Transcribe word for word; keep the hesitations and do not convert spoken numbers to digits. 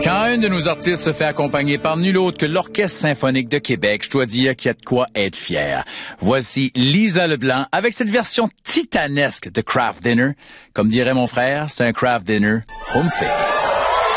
Quand un de nos artistes se fait accompagner par nul autre que l'Orchestre symphonique de Québec, je dois dire qu'il y a de quoi être fier. Voici Lisa Leblanc avec cette version titanesque de Kraft Dinner. Comme dirait mon frère, c'est un Kraft Dinner home fair.